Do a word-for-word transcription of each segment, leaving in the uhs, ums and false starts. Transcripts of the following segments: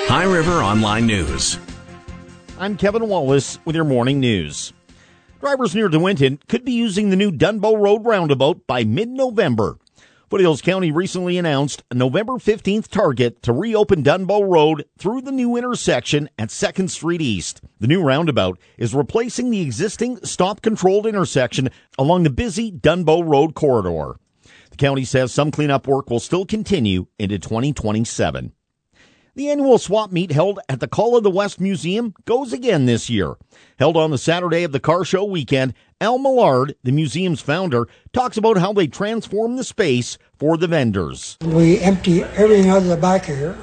High River Online News. I'm Kevin Wallace with your morning news. Drivers near DeWinton could be using the new Dunbow Road roundabout by mid-November. Foothills County recently announced a November fifteenth target to reopen Dunbow Road through the new intersection at second Street East. The new roundabout is replacing the existing stop-controlled intersection along the busy Dunbow Road corridor. The county says some cleanup work will still continue into twenty twenty-seven. The annual swap meet held at the Call of the West Museum goes again this year. Held on the Saturday of the car show weekend, Al Millard, the museum's founder, talks about how they transform the space for the vendors. We empty everything out of the back here,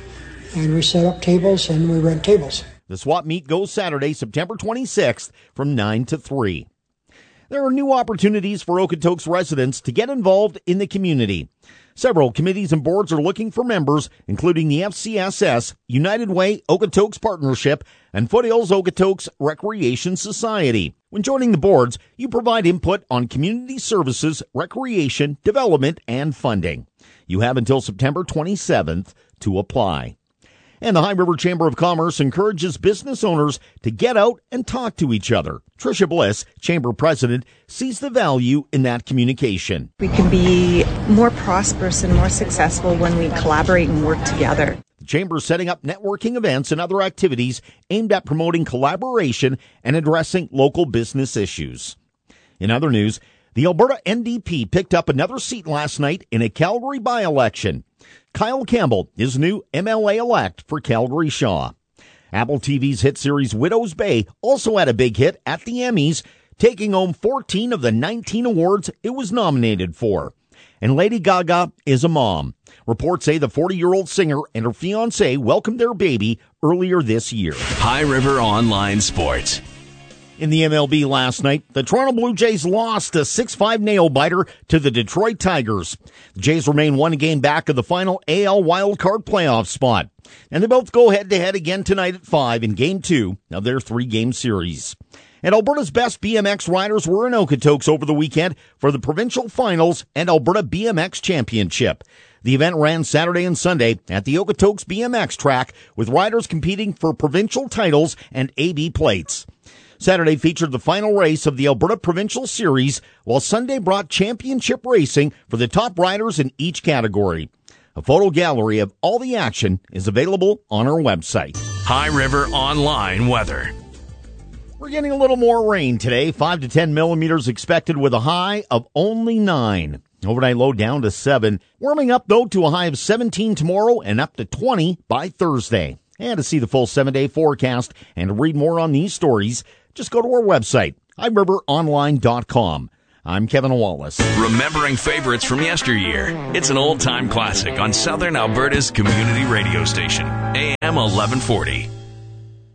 and we set up tables and we rent tables. The swap meet goes Saturday, September twenty-sixth from nine to three. There are new opportunities for Okotoks residents to get involved in the community. Several committees and boards are looking for members, including the F C S S, United Way Okotoks Partnership, and Foothills Okotoks Recreation Society. When joining the boards, you provide input on community services, recreation, development, and funding. You have until September twenty-seventh to apply. And the High River Chamber of Commerce encourages business owners to get out and talk to each other. Tricia Bliss, Chamber President, sees the value in that communication. We can be more prosperous and more successful when we collaborate and work together. The Chamber is setting up networking events and other activities aimed at promoting collaboration and addressing local business issues. In other news, the Alberta N D P picked up another seat last night in a Calgary by-election. Kyle Campbell is new M L A-elect for Calgary Shaw. Apple T V's hit series Widow's Bay also had a big hit at the Emmys, taking home fourteen of the nineteen awards it was nominated for. And Lady Gaga is a mom. Reports say the forty-year-old singer and her fiancé welcomed their baby earlier this year. High River Online Sports. In the M L B last night, the Toronto Blue Jays lost a six five nail-biter to the Detroit Tigers. The Jays remain one game back of the final A L wildcard playoff spot. And they both go head-to-head again tonight at five in Game two of their three-game series. And Alberta's best B M X riders were in Okotoks over the weekend for the provincial finals and Alberta B M X Championship. The event ran Saturday and Sunday at the Okotoks B M X track, with riders competing for provincial titles and A B plates. Saturday featured the final race of the Alberta Provincial Series, while Sunday brought championship racing for the top riders in each category. A photo gallery of all the action is available on our website. High River Online Weather. We're getting a little more rain today, five to ten millimeters expected with a high of only nine. Overnight low down to seven. Warming up, though, to a high of seventeen tomorrow and up to twenty by Thursday. And to see the full seven-day forecast and to read more on these stories, just go to our website, high river online dot com. I'm Kevin Wallace. Remembering favorites from yesteryear. It's an old-time classic on Southern Alberta's community radio station, A M eleven forty.